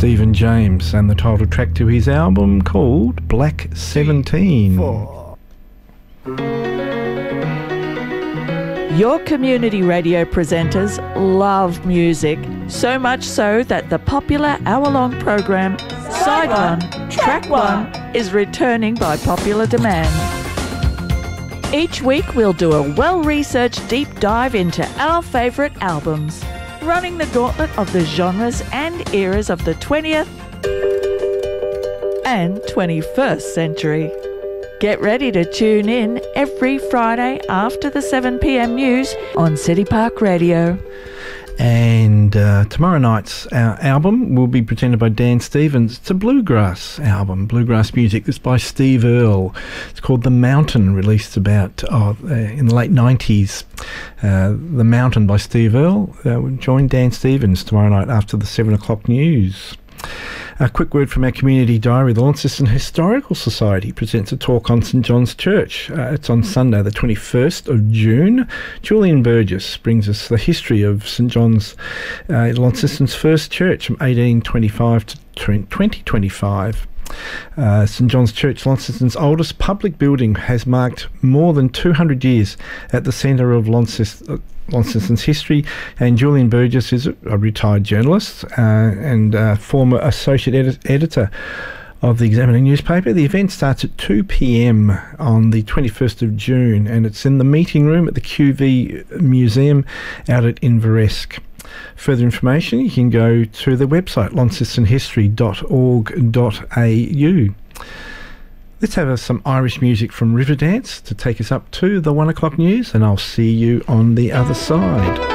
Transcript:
Stephen James and the title track to his album called Black 17. Your community radio presenters love music, so much so that the popular hour-long program Side 1, Track 1 is returning by popular demand. Each week we'll do a well-researched deep dive into our favourite albums, running the gauntlet of the genres and eras of the 20th and 21st century. Get ready to tune in every Friday after the 7 p.m. news on City Park Radio. And tomorrow night's album will be presented by Dan Stevens. It's a bluegrass album, bluegrass music. It's by Steve Earle. It's called The Mountain, released about in the late 90s. The Mountain by Steve Earle. Join Dan Stevens tomorrow night after the 7 o'clock news. A quick word from our community diary. The Launceston Historical Society presents a talk on St John's Church. It's on Sunday the 21st of June. Julian Burgess brings us the history of St John's, Launceston's first church from 1825 to 2025. St John's Church, Launceston's oldest public building, has marked more than 200 years at the centre of Launceston's history, and Julian Burgess is a retired journalist and former associate editor of the Examiner newspaper. The event starts at 2 p.m. on the 21st of June, and it's in the meeting room at the QV Museum out at Inveresk. Further information, you can go to the website launcestonhistory.org.au. Let's have some Irish music from Riverdance to take us up to the 1 o'clock news, and I'll see you on the other side.